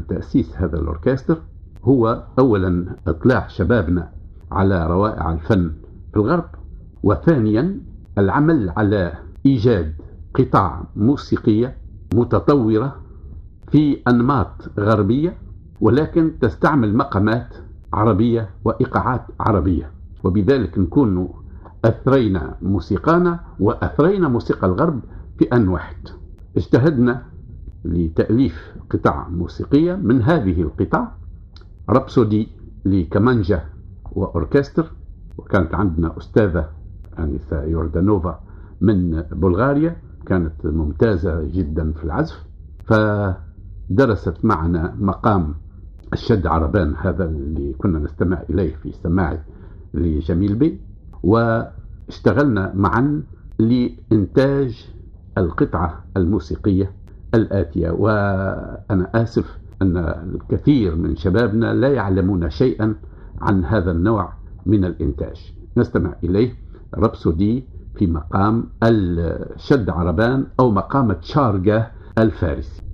من تأسيس هذا الأوركستر هو أولا إطلاع شبابنا على روائع الفن في الغرب، وثانيا العمل على إيجاد قطع موسيقية متطورة في أنماط غربية، ولكن تستعمل مقامات عربية وإيقاعات عربية، وبذلك نكون أثرينا موسيقانا وأثرينا موسيقى الغرب في آن واحد. اجتهدنا لتأليف قطع موسيقية. من هذه القطع رابسودي لكمانجا وأوركستر، وكانت عندنا أستاذة أنيسا يوردانوفا من بلغاريا، كانت ممتازة جدا في العزف، فدرست معنا مقام الشد عربان هذا اللي كنا نستمع إليه في سماعي لجميل بي، واشتغلنا معا لإنتاج القطعة الموسيقية الآتية. وأنا آسف أن الكثير من شبابنا لا يعلمون شيئا عن هذا النوع من الإنتاج. نستمع إليه رابسودي في مقام الشد عربان أو مقام تشارجة الفارسي.